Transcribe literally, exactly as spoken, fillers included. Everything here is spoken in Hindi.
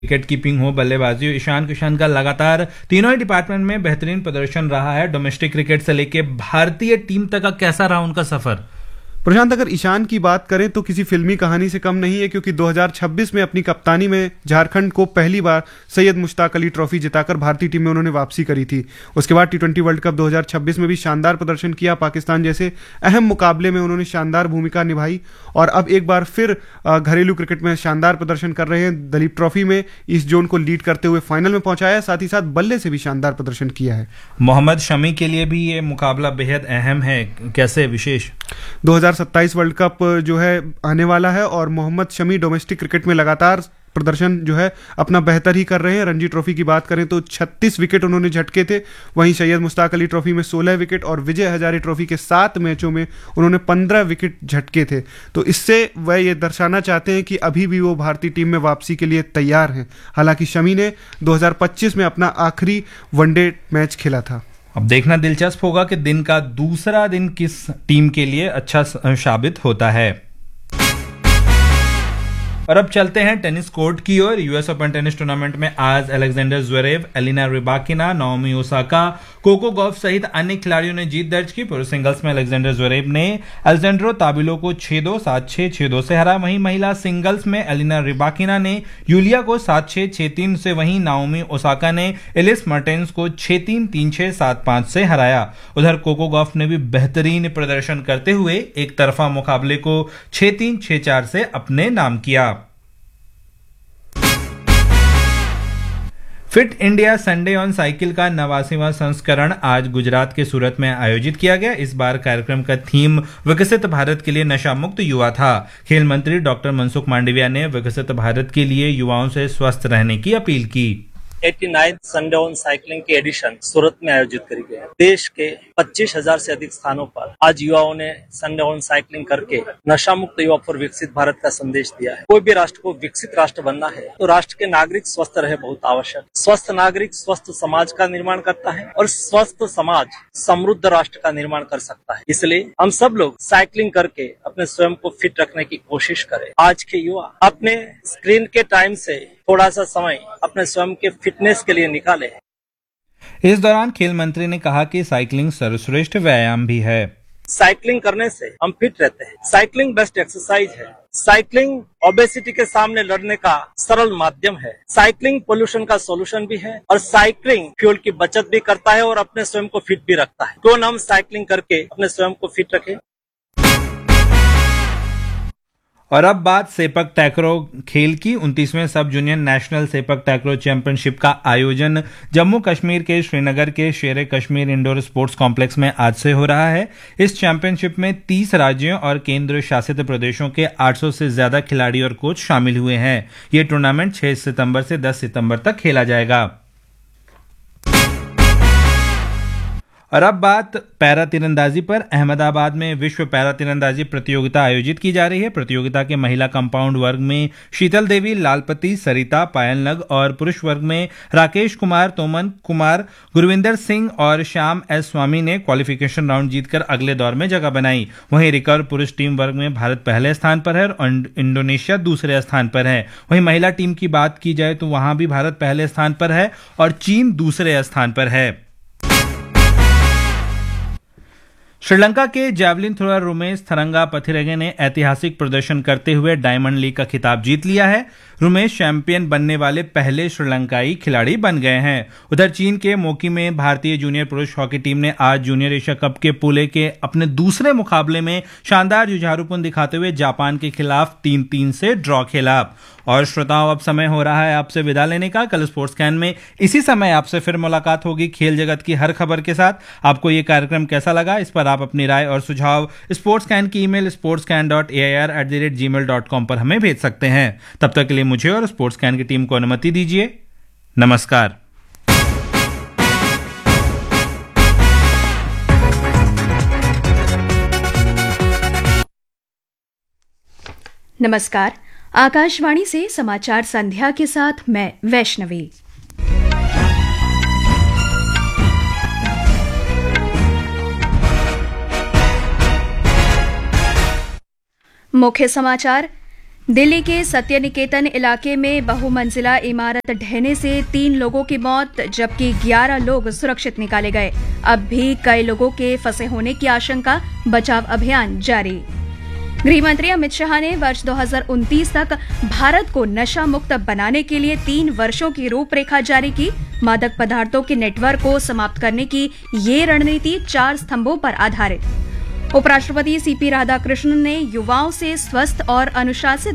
विकेट कीपिंग हो, बल्लेबाजी हो, ईशान किशन का लगातार तीनों ही डिपार्टमेंट में बेहतरीन प्रदर्शन रहा है। डोमेस्टिक क्रिकेट से लेके भारतीय टीम तक का कैसा रहा उनका सफर? प्रशांत, अगर ईशान की बात करें तो किसी फिल्मी कहानी से कम नहीं है, क्योंकि दो हज़ार छब्बीस में अपनी कप्तानी में झारखंड को पहली बार सैयद मुश्ताक अली ट्रॉफी जिताकर भारतीय टीम में उन्होंने वापसी करी थी। उसके बाद टी ट्वेंटी वर्ल्ड कप दो हज़ार छब्बीस में भी शानदार प्रदर्शन किया। पाकिस्तान जैसे अहम मुकाबले में उन्होंने शानदार भूमिका निभाई और अब एक बार फिर घरेलू क्रिकेट में शानदार प्रदर्शन कर रहे हैं। दलीप ट्रॉफी में ईस्ट जोन को लीड करते हुए फाइनल में पहुंचाया, साथ ही साथ बल्ले से भी शानदार प्रदर्शन किया है। मोहम्मद शमी के लिए भी ये मुकाबला बेहद अहम है, कैसे विशेष? दो हज़ार सत्ताईस वर्ल्ड कप जो है आने वाला है और मोहम्मद शमी डोमेस्टिक क्रिकेट में लगातार प्रदर्शन जो है अपना बेहतर ही कर रहे हैं। रणजी ट्रॉफी की बात करें तो छत्तीस विकेट उन्होंने झटके थे, वहीं सैयद मुश्ताक अली ट्रॉफी में सोलह विकेट और विजय हजारे ट्रॉफी के सात मैचों में उन्होंने पंद्रह विकेट झटके थे। तो इससे वह ये दर्शाना चाहते हैं कि अभी भी वो भारतीय टीम में वापसी के लिए तैयार हैं। हालांकि शमी ने दो हज़ार पच्चीस में अपना आखिरी वनडे मैच खेला था। अब देखना दिलचस्प होगा कि दिन का दूसरा दिन किस टीम के लिए अच्छा साबित होता है। और अब चलते हैं टेनिस कोर्ट की ओर। यूएस ओपन टेनिस टूर्नामेंट में आज Alexander Zverev, Elena Rybakina, Naomi Osaka, Coco Gauff सहित अन्य खिलाड़ियों ने जीत दर्ज की। पुरुष सिंगल्स में अलेक्जेंडर ज्वेरेव ने अलेक्जेंड्रो ताबिलो को छह दो, सात छह, छह दो से हरा। वहीं महिला सिंगल्स में एलिना रिबाकिना ने यूलिया को सात छह, छह तीन से, वहीं नाओमी ओसाका ने एलिस मर्टेंस को छह तीन, तीन छह, सात पांच से हराया। उधर कोको गॉफ ने भी बेहतरीन प्रदर्शन करते हुए एक तरफा मुकाबले को छह तीन, छह चार से अपने नाम किया। Fit India Sunday on cycle का नवासीवां संस्करण आज गुजरात के सूरत में आयोजित किया गया। इस बार कार्यक्रम का थीम विकसित भारत के लिए नशा मुक्त युवा था। खेल मंत्री डॉक्टर मनसुख मांडविया ने विकसित भारत के लिए युवाओं से स्वस्थ रहने की अपील की। नवासीवां संडे ऑन साइकिलिंग की एडिशन सूरत में आयोजित करी गई। देश के पच्चीस हज़ार से अधिक स्थानों पर आज युवाओं ने संडे ऑन साइकिलिंग करके नशा मुक्त युवा फॉर विकसित भारत का संदेश दिया है। कोई भी राष्ट्र को विकसित राष्ट्र बनना है तो राष्ट्र के नागरिक स्वस्थ रहे बहुत आवश्यक। स्वस्थ नागरिक स्वस्थ समाज का निर्माण करता है और स्वस्थ समाज समृद्ध राष्ट्र का निर्माण कर सकता है। इसलिए हम सब लोग साइकिलिंग करके अपने स्वयं को फिट रखने की कोशिश करें। आज के युवा अपने स्क्रीन के टाइम से थोड़ा सा समय अपने स्वयं के फिटनेस के लिए निकाले। इस दौरान खेल मंत्री ने कहा कि साइकिलिंग सर्वश्रेष्ठ व्यायाम भी है। साइकिलिंग करने से हम फिट रहते हैं। साइकिलिंग बेस्ट एक्सरसाइज है। साइकिलिंग ओबेसिटी के सामने लड़ने का सरल माध्यम है। साइकिलिंग पोल्यूशन का सॉल्यूशन भी है और साइकिलिंग फ्यूल की बचत भी करता है और अपने स्वयं को फिट भी रखता है। तो हम साइकिलिंग करके अपने स्वयं को फिट रखें। और अब बात सेपक टैक्रो खेल की। उनतीसवें सब जूनियर नेशनल सेपक टैक्रो चैंपियनशिप का आयोजन जम्मू कश्मीर के श्रीनगर के शेर कश्मीर इंडोर स्पोर्ट्स कॉम्प्लेक्स में आज से हो रहा है। इस चैंपियनशिप में तीस राज्यों और केंद्र शासित प्रदेशों के आठ सौ से ज्यादा खिलाड़ी और कोच शामिल हुए हैं। ये टूर्नामेंट छह सितंबर से दस सितंबर तक खेला जाएगा। और अब बात पैरा तीरंदाजी पर। अहमदाबाद में विश्व पैरा तीरंदाजी प्रतियोगिता आयोजित की जा रही है। प्रतियोगिता के महिला कंपाउंड वर्ग में शीतल देवी, लालपति, सरिता, पायल नग और पुरुष वर्ग में राकेश कुमार, तोमन कुमार, गुरविंदर सिंह और श्याम एस स्वामी ने क्वालिफिकेशन राउंड जीतकर अगले दौर में जगह बनाई। वहीं रिकर्व पुरुष टीम वर्ग में भारत पहले स्थान पर है और इंडोनेशिया दूसरे स्थान पर है। वहीं महिला टीम की बात की जाए तो वहां भी भारत पहले स्थान पर है और चीन दूसरे स्थान पर है। श्रीलंका के जैवलिन थ्रोअर रुमेश थरंगा पथिरगे ने ऐतिहासिक प्रदर्शन करते हुए डायमंड लीग का खिताब जीत लिया है। रुमेश चैंपियन बनने वाले पहले श्रीलंकाई खिलाड़ी बन गए हैं। उधर चीन के मोकी में भारतीय जूनियर पुरुष हॉकी टीम ने आज जूनियर एशिया कप के पूल ए के अपने दूसरे मुकाबले में शानदार जुझारूपन दिखाते हुए जापान के खिलाफ तीन तीन से ड्रॉ खेला। और श्रोताओं, अब समय हो रहा है आपसे विदा लेने का। कल स्पोर्ट्स कैन में इसी समय आपसे फिर मुलाकात होगी खेल जगत की हर खबर के साथ। आपको ये कार्यक्रम कैसा लगा, इस पर आप अपनी राय और सुझाव स्पोर्ट्स कैन की email sports can dot A I R at the rate ji mail dot com पर हमें भेज सकते हैं। तब तक के लिए मुझे और स्पोर्ट्स कैन की टीम को अनुमति दीजिए। नमस्कार। नमस्कार। आकाशवाणी से समाचार संध्या के साथ मैं वैष्णवी। मुख्य समाचार। दिल्ली के सत्य निकेतन इलाके में बहुमंजिला इमारत ढहने से तीन लोगों की मौत जबकि ग्यारह लोग सुरक्षित निकाले गए। अब भी कई लोगों के फंसे होने की आशंका, बचाव अभियान जारी। गृहमंत्री अमित शाह ने वर्ष दो हज़ार उनतीस तक भारत को नशा मुक्त बनाने के लिए तीन वर्षों की रूपरेखा जारी की। मादक पदार्थों के नेटवर्क को समाप्त करने की ये रणनीति चार स्तंभों पर आधारित। उपराष्ट्रपति सीपी राधाकृष्णन ने युवाओं से स्वस्थ और अनुशासित